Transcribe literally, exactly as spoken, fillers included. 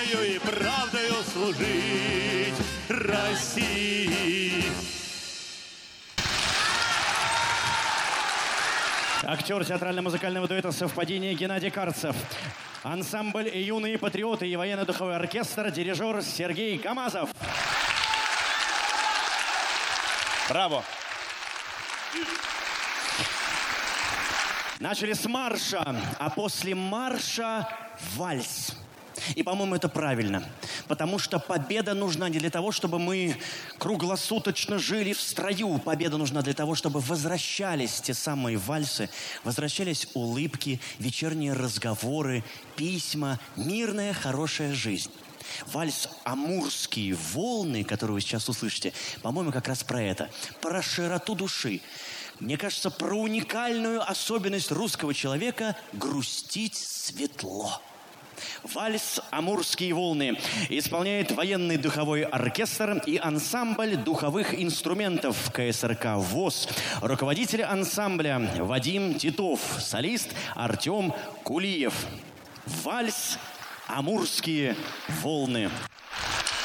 верою и правдою служить России. Актер театрально-музыкального дуэта «Совпадение» Геннадий Карцев. Ансамбль «Юные патриоты» и военно-духовой оркестр, дирижер Сергей Гамазов. Браво! Начали с марша, а после марша вальс. И, по-моему, это правильно. Потому что победа нужна не для того, чтобы мы круглосуточно жили в строю. Победа нужна для того, чтобы возвращались те самые вальсы, возвращались улыбки, вечерние разговоры, письма, мирная, хорошая жизнь. Вальс «Амурские волны», который вы сейчас услышите, по-моему, как раз про это. Про широту души. Мне кажется, про уникальную особенность русского человека грустить светло. Вальс «Амурские волны» исполняет военный духовой оркестр и ансамбль духовых инструментов ка эс эр ка ВОС. Руководитель ансамбля Вадим Титов, солист Артем Кулиев. Вальс «Амурские волны».